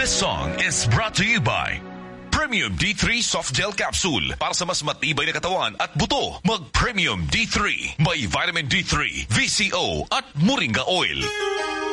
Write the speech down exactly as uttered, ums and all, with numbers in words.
This song is brought to you by Premium D three Soft Gel Capsule. Para sa mas matibay na katawan at buto, mag-Premium D three. May vitamin D three, V C O at Moringa Oil.